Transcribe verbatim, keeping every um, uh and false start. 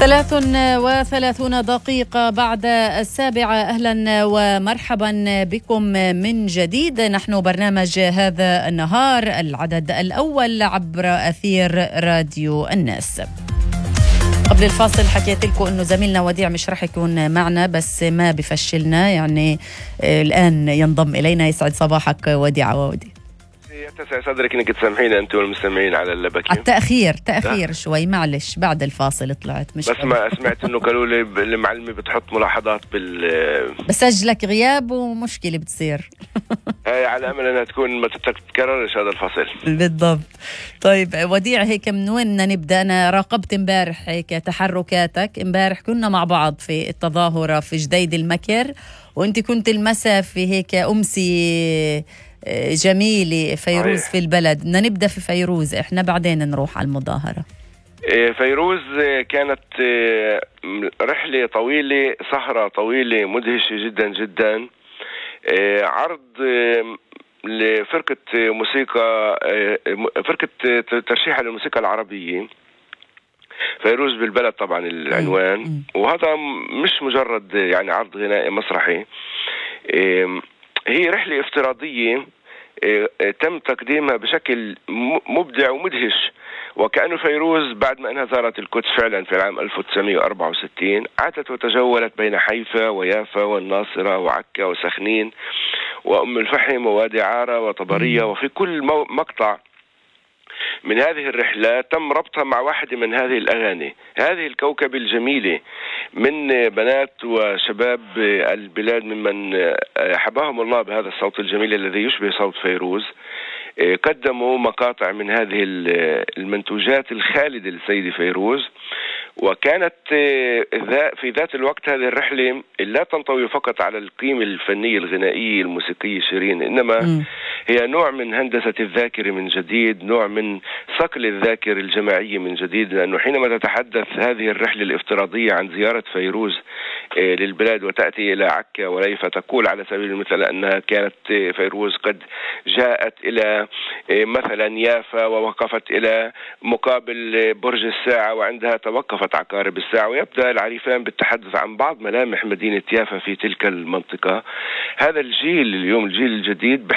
ثلاث وثلاثون دقيقة بعد السابعة. أهلا ومرحبا بكم من جديد. نحن برنامج هذا النهار العدد الأول عبر أثير راديو الناس. قبل الفاصل حكيت لكم أنه زميلنا وديع مش رح يكون معنا، بس ما بفشلنا يعني الآن ينضم إلينا. يسعد صباحك وديع وودي. يتسع صدرك انك تسامحينا انت والمستمعين على اللبكه. التأخير تأخير ده. شوي معلش، بعد الفاصل طلعت مش بس ما سمعت انه قالوا لي المعلمه بتحط ملاحظات بال بسجلك غياب ومشكله بتصير. هاي على امل انها تكون ما تتكررش هذا الفصل. بالضبط. طيب وديع، هيك من وين نبدا؟ انا راقبت امبارح هيك تحركاتك. امبارح كنا مع بعض في التظاهره في جديد المكر، وانت كنت المساء في هيك امسي جميلة فيروز في البلد. بدنا نبدأ في فيروز احنا، بعدين نروح على المظاهرة. فيروز كانت رحلة طويلة، سهرة طويلة مدهشة جدا جدا. عرض لفرقة موسيقى، فرقة ترشيح للموسيقى العربية. فيروز بالبلد طبعا العنوان، وهذا مش مجرد يعني عرض غنائي مسرحي، هي رحلة افتراضية تم تقديمها بشكل مبدع ومدهش. وكأنه فيروز بعد ما أنها زارت القدس فعلا في العام ألف وتسعمائة وأربعة وستين عادت وتجولت بين حيفا ويافا والناصرة وعكا وسخنين وأم الفحم ووادي عارة وطبرية، وفي كل مقطع من هذه الرحلات تم ربطها مع واحدة من هذه الأغاني. هذه الكوكبة الجميلة من بنات وشباب البلاد ممن حباهم الله بهذا الصوت الجميل الذي يشبه صوت فيروز، قدموا مقاطع من هذه المنتوجات الخالدة للسيدة فيروز. وكانت في ذات الوقت هذه الرحلة لا تنطوي فقط على القيمة الفنية الغنائية الموسيقية شيرين، إنما هي نوع من هندسة الذاكرة من جديد، نوع من صقل الذاكرة الجماعية من جديد. لأنه حينما تتحدث هذه الرحلة الافتراضية عن زيارة فيروز للبلاد وتأتي إلى عكا وليفا، تقول على سبيل المثال أنها كانت فيروز قد جاءت إلى مثلا يافا ووقفت إلى مقابل برج الساعة، وعندها توقفت عقارب الساعة، ويبدأ العريفان بالتحدث عن بعض ملامح مدينة يافا في تلك المنطقة. هذا الجيل اليوم، الجيل الجديد